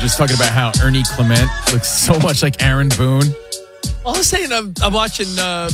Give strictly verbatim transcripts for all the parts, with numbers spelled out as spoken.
just talking about how Ernie Clement looks so much like Aaron Boone. Well, I was saying I'm, I'm watching uh,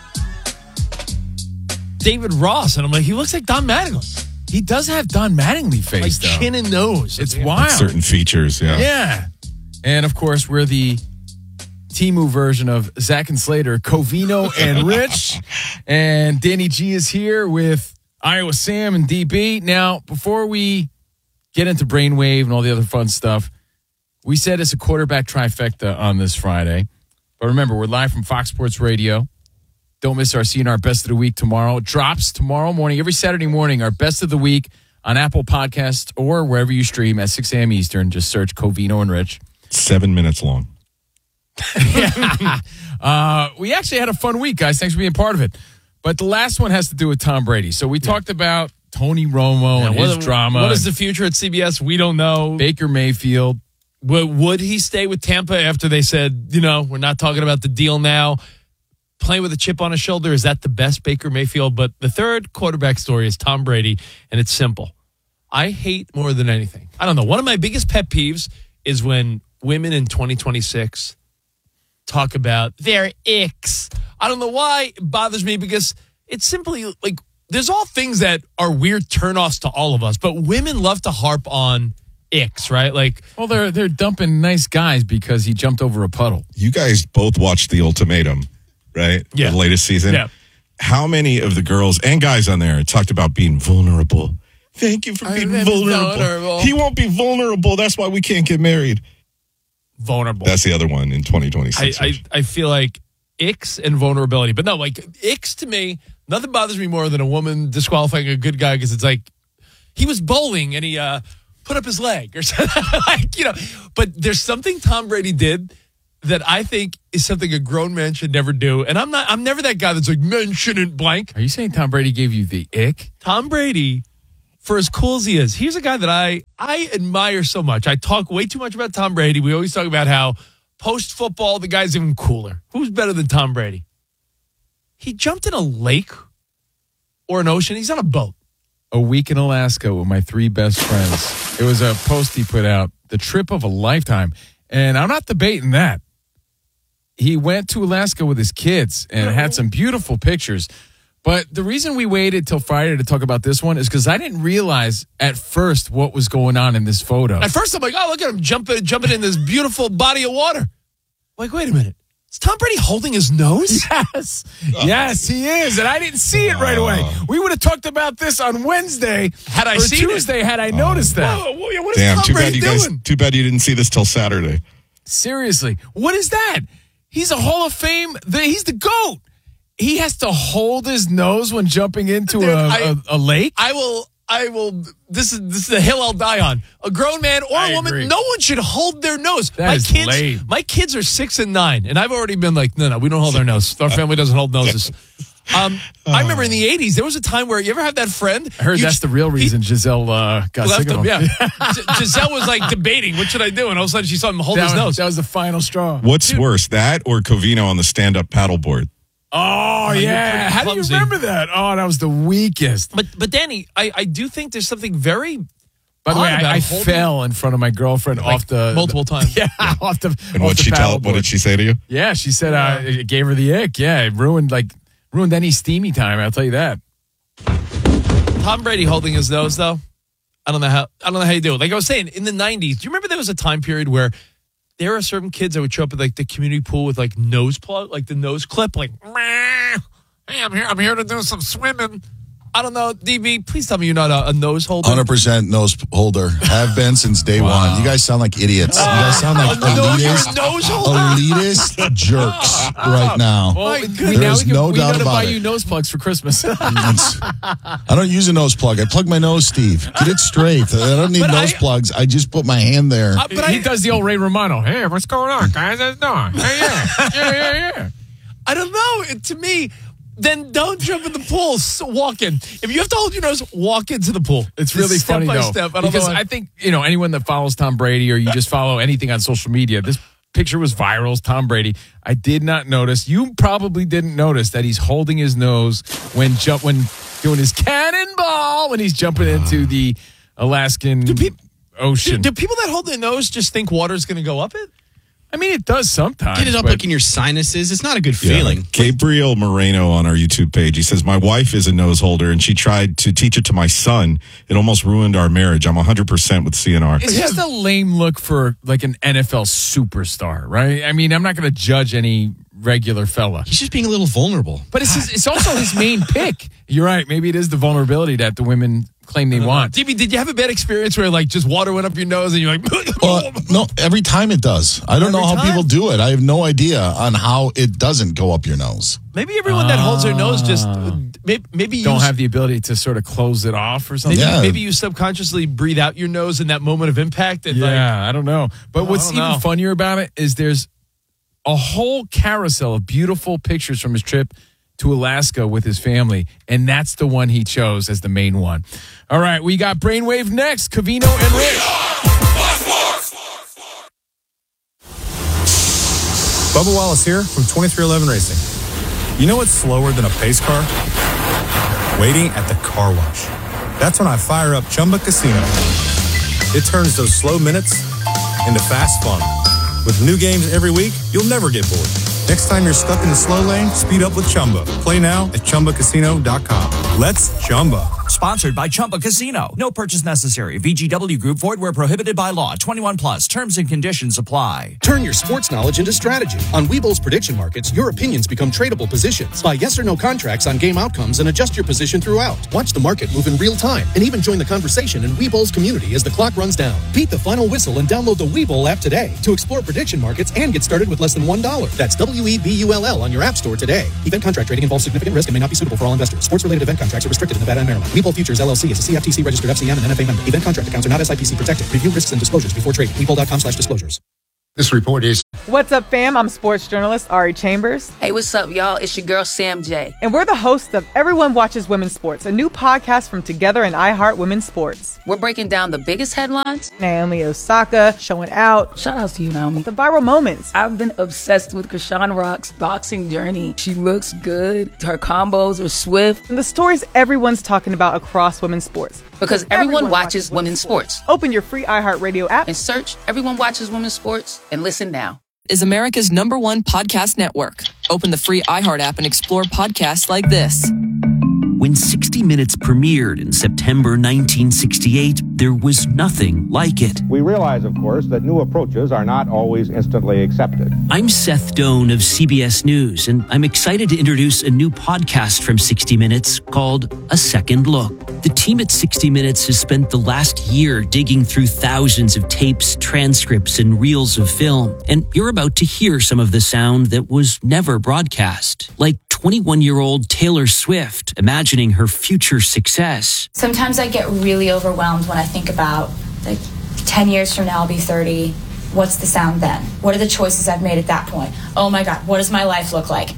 David Ross, and I'm like, he looks like Don Mattingly. He does have Don Mattingly face, like though. chin and nose. It's yeah. wild. Certain features, yeah. Yeah. And, of course, we're the Timu version of Zach and Slater, Covino and Rich. And Danny G is here with Iowa Sam and D B. Now, before we get into Brainwave and all the other fun stuff, we said it's a quarterback trifecta on this Friday. But remember, we're live from Fox Sports Radio. Don't miss our C N R Best of the Week tomorrow. It drops tomorrow morning, every Saturday morning, our Best of the Week on Apple Podcasts or wherever you stream at six a.m. Eastern. Just search Covino and Rich. Seven minutes long. yeah. uh, we actually had a fun week, guys. Thanks for being part of it. But the last one has to do with Tom Brady. So we yeah. talked about Tony Romo yeah, and his what, drama. What is the future at C B S? We don't know. Baker Mayfield. Would, would he stay with Tampa after they said, you know, we're not talking about the deal now? Playing with a chip on his shoulder, is that the best Baker Mayfield? But the third quarterback story is Tom Brady, and it's simple. I hate more than anything. I don't know. One of my biggest pet peeves is when women in twenty twenty-six talk about their icks. I don't know why it bothers me, because it's simply like there's all things that are weird turnoffs to all of us, but women love to harp on icks, right? Like, well, they're they're dumping nice guys because he jumped over a puddle. You guys both watched The Ultimatum, right? Yeah. The latest season. Yeah. How many of the girls and guys on there talked about being vulnerable? Thank you for being vulnerable. vulnerable. He won't be vulnerable. That's why we can't get married. Vulnerable. That's the other one in twenty twenty-six. I, I, I feel like icks and vulnerability. But no, like icks to me, nothing bothers me more than a woman disqualifying a good guy because it's like he was bowling and he uh, put up his leg or something. like, you know, but there's something Tom Brady did that I think is something a grown man should never do. And I'm not, I'm never that guy that's like, men shouldn't blank. Are you saying Tom Brady gave you the ick? Tom Brady, for as cool as he is, here's a guy that I, I admire so much. I talk way too much about Tom Brady. We always talk about how post-football, the guy's even cooler. Who's better than Tom Brady? He jumped in a lake or an ocean. He's on a boat. A week in Alaska with my three best friends. It was a post he put out, the trip of a lifetime. And I'm not debating that. He went to Alaska with his kids and had some beautiful pictures. But the reason we waited till Friday to talk about this one is because I didn't realize at first what was going on in this photo. At first, I'm like, oh, look at him jumping, jumping in this beautiful body of water. Like, wait a minute. Is Tom Brady holding his nose? Yes. Oh. Yes, he is. And I didn't see it right away. We would have talked about this on Wednesday had I or seen Tuesday it. had I noticed that. Whoa, whoa, what is Damn, Tom too Brady bad you doing? guys, too bad you didn't see this till Saturday. Seriously. What is that? He's a Hall of Fame. The, he's the GOAT. He has to hold his nose when jumping into Dude, a, I, a, a lake? I will, I will, this is this is the hill I'll die on. A grown man or I a woman, agree. no one should hold their nose. That my is kids, lame. My kids are six and nine, and I've already been like, no, no, we don't hold our nose. Our family doesn't hold noses. Um, I remember in the eighties, there was a time where you ever have that friend? I heard you, that's the real reason he, Giselle uh, got left sick of him. him. Yeah. G- Giselle was like debating, what should I do? And all of a sudden she saw him hold that his was, nose. That was the final straw. What's Dude. worse, that or Covino on the stand-up paddleboard? Oh, oh yeah. How do you remember that? Oh, that was the weakest. But, but Danny, I, I do think there's something very... By the way, I, I fell in front of my girlfriend like off the... Multiple the, times. Yeah, off the And off what the she tell? paddleboard. What did she say to you? Yeah, she said uh, it gave her the ick. Yeah, it ruined, like, ruined any steamy time, I'll tell you that. Tom Brady holding his nose, though, I don't know how I don't know how you do it. Like I was saying, in the nineties, do you remember there was a time period where there are certain kids that would show up at like the community pool with like nose plug, like the nose clip, like, hey, I'm here, I'm here to do some swimming. I don't know, D B, please tell me you're not a, a nose holder. one hundred percent nose holder. Have been since day Wow. one. You guys sound like idiots. You guys sound like A nose- you're a elitist, nose holder? elitist jerks right now. Well, we, There now is we can, no we doubt know to about buy it. you nose plugs for Christmas. It's- I don't use a nose plug. I plug my nose, Steve. Get it straight. I don't need But nose I- plugs. I just put my hand there. Uh, but he I, does the old Ray Romano. Hey, what's going on, guys? How's it doing? Hey, yeah, yeah, yeah, yeah. I don't know. It, to me, then don't jump in the pool. So walk in. If you have to hold your nose, walk into the pool. It's really step funny, by though, step. I don't because know why. I think, you know, anyone that follows Tom Brady or you just follow anything on social media, this picture was viral. It's Tom Brady. I did not notice. You probably didn't notice that he's holding his nose when jump when doing his cannonball when he's jumping into the Alaskan peop- ocean. Do, do people that hold their nose just think water's going to go up it? I mean, it does sometimes. Get it up but- like in your sinuses. It's not a good Yeah. feeling. Gabriel Moreno on our YouTube page. He says, my wife is a nose holder and she tried to teach it to my son. It almost ruined our marriage. I'm one hundred percent with C N R. It's just a lame look for like an N F L superstar, right? I mean, I'm not going to judge any regular fella. He's just being a little vulnerable. But it's his, it's also his main pick. You're right. Maybe it is the vulnerability that the women claim they want. D B, did you have a bad experience where like just water went up your nose and you're like, Uh, no, every time it does. I don't Every know how time? people do it. I have no idea on how it doesn't go up your nose. maybe everyone that holds their nose just maybe, maybe you Don't have the ability to sort of close it off or something. maybe, Yeah. maybe you subconsciously breathe out your nose in that moment of impact. And like, Yeah, I don't know. But Oh, what's I even don't know. funnier about it is there's a whole carousel of beautiful pictures from his trip to Alaska with his family, and that's the one he chose as the main one. All right, we got Brainwave next. Covino and Rich. Bubba Wallace here from twenty-three eleven Racing. You know what's slower than a pace car? Waiting at the car wash. That's when I fire up Chumba Casino. It turns those slow minutes into fast fun. With new games every week, you'll never get bored. Next time you're stuck in the slow lane, speed up with Chumba. Play now at Chumba Casino dot com. Let's Chumba. Sponsored by Chumba Casino. No purchase necessary. V G W Group. Void where prohibited by law. twenty-one plus. Terms and conditions apply. Turn your sports knowledge into strategy. On Webull's prediction markets, your opinions become tradable positions. Buy yes or no contracts on game outcomes and adjust your position throughout. Watch the market move in real time and even join the conversation in Webull's community as the clock runs down. Beat the final whistle and download the Webull app today to explore prediction markets and get started with less than one dollar. That's W E B U L L on your app store today. Event contract trading involves significant risk and may not be suitable for all investors. Sports-related event contracts are restricted in Nevada and Maryland. Webull Futures L L C is a C F T C registered F C M and N F A member. Event contract accounts are not S I P C protected. Review risks and disclosures before trading. Webull dot com slash disclosures. This report is... What's up, fam? I'm sports journalist Ari Chambers. Hey, what's up, y'all? It's your girl, Sam J. And we're the hosts of Everyone Watches Women's Sports, a new podcast from Together and iHeart Women's Sports. We're breaking down the biggest headlines. Naomi Osaka showing out. Shout out to you, Naomi. The viral moments. I've been obsessed with Krishan Rock's boxing journey. She looks good. Her combos are swift. And the stories everyone's talking about across women's sports. Because everyone, everyone watches, watches women's sports. sports. Open your free iHeartRadio app and search Everyone Watches Women's Sports and listen now. Is America's number one podcast network. Open the free iHeart app and explore podcasts like this. When sixty minutes premiered in September nineteen sixty-eight, there was nothing like it. We realize, of course, that new approaches are not always instantly accepted. I'm Seth Doan of C B S News, and I'm excited to introduce a new podcast from sixty minutes called A Second Look. The team at sixty minutes has spent the last year digging through thousands of tapes, transcripts, and reels of film, and you're about to hear some of the sound that was never broadcast, like twenty-one-year-old Taylor Swift imagining her future success. Sometimes I get really overwhelmed when I think about, like, ten years from now I'll be thirty. What's the sound then? What are the choices I've made at that point? Oh my God, what does my life look like?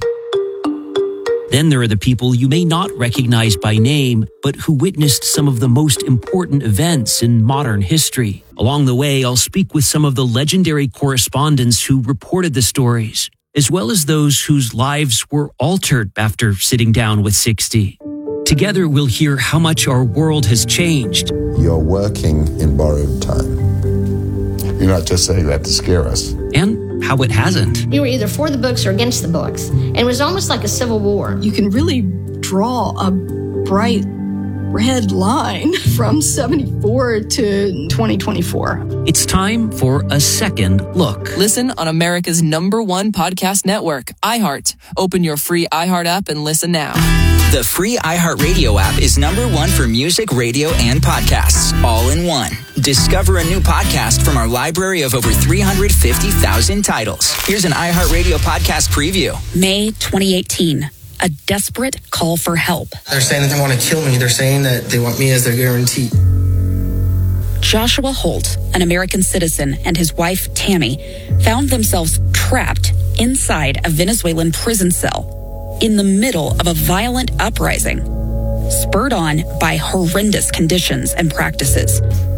Then there are the people you may not recognize by name, but who witnessed some of the most important events in modern history. Along the way, I'll speak with some of the legendary correspondents who reported the stories, as well as those whose lives were altered after sitting down with sixty. Together, we'll hear how much our world has changed. You're working in borrowed time. You're not just saying that to scare us. And how it hasn't. We were either for the books or against the books. And it was almost like a civil war. You can really draw a bright red line from seventy-four to twenty twenty-four. It's time for A Second Look. Listen on America's number one podcast network, iHeart. Open your free iHeart app and listen now. The free iHeartRadio app is number one for music, radio, and podcasts, all in one. Discover a new podcast from our library of over three hundred fifty thousand titles. Here's an iHeartRadio podcast preview. May twenty eighteen. A desperate call for help. They're saying that they want to kill me. They're saying that they want me as their guarantee. Joshua Holt, an American citizen, and his wife, Tammy, found themselves trapped inside a Venezuelan prison cell in the middle of a violent uprising, spurred on by horrendous conditions and practices.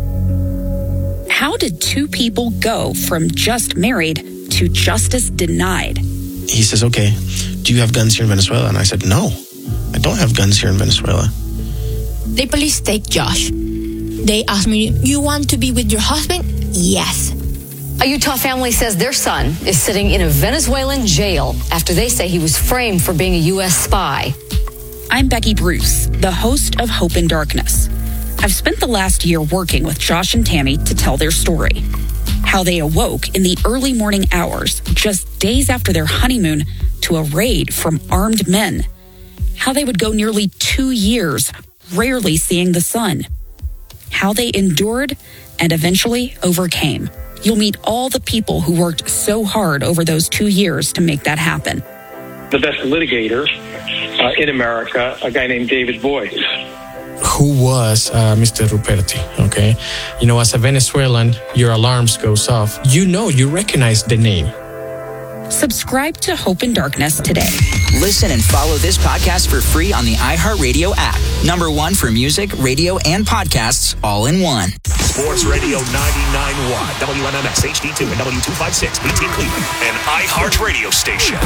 How did two people go from just married to justice denied? He says, okay, do you have guns here in Venezuela? And I said, no, I don't have guns here in Venezuela. The police take Josh. They asked me, you want to be with your husband? Yes. A Utah family says their son is sitting in a Venezuelan jail after they say he was framed for being a U S spy. I'm Becky Bruce, the host of Hope in Darkness. I've spent the last year working with Josh and Tammy to tell their story. How they awoke in the early morning hours, just days after their honeymoon, to a raid from armed men. How they would go nearly two years, rarely seeing the sun. How they endured and eventually overcame. You'll meet all the people who worked so hard over those two years to make that happen. The best litigator uh, in America, a guy named David Boies. Who was uh, Mister Ruperti, okay? You know, as a Venezuelan, your alarms goes off. You know, you recognize the name. Subscribe to Hope in Darkness today. Listen and follow this podcast for free on the iHeartRadio app. Number one for music, radio, and podcasts all in one. Sports Radio ninety-nine point one, W M M S H D two and W two fifty-six, B T Cleveland, an iHeartRadio station.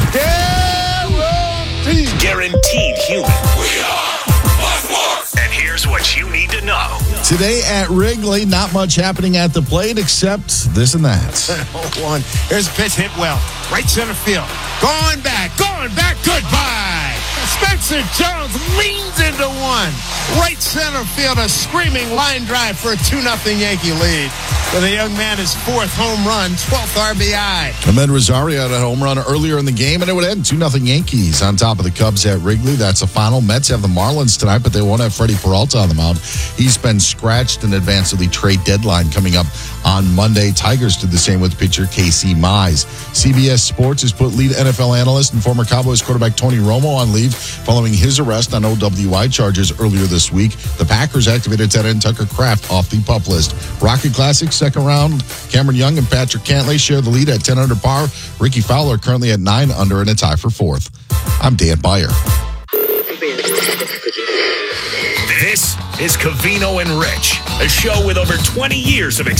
Guaranteed. Guaranteed human. We are Sports. And here's what you need to know. Today at Wrigley, not much happening at the plate except this and that. One. Here's a pitch hit well. Right center field. Going back. Going back. Goodbye. Spencer Jones leans into one. Right center field. A screaming line drive for a two nothing Yankee lead. For the young man, his fourth home run, twelfth R B I. Ahmed Rosario had a home run earlier in the game, and it would end two nothing Yankees on top of the Cubs at Wrigley. That's a final. Mets have the Marlins tonight, but they won't have Freddie Peralta on the mound. He's been scratched in advance of the trade deadline coming up on Monday. Tigers did the same with pitcher Casey Mize. C B S Sports has put lead N F L analyst and former Cowboys quarterback Tony Romo on leave following his arrest on O W I charges earlier this week. The Packers activated tight end Tucker Kraft off the PUP list. Rocket Classic second round, Cameron Young and Patrick Cantlay share the lead at ten under par. Ricky Fowler currently at nine under in a tie for fourth. I'm Dan Byer. This is Covino and Rich, a show with over twenty years of experience.